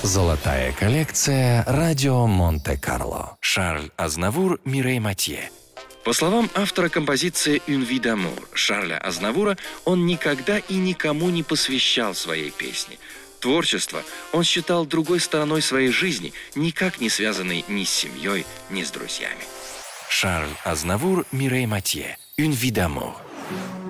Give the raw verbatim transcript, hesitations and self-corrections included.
Золотая коллекция «Радио Монте-Карло». Шарль Азнавур, Мирей Матье. По словам автора композиции «Une vie d'amour» Шарля Азнавура, он никогда и никому не посвящал своей песни. Творчество он считал другой стороной своей жизни, никак не связанной ни с семьей, ни с друзьями. Шарль Азнавур, Мирей Матье. «Une vie d'amour».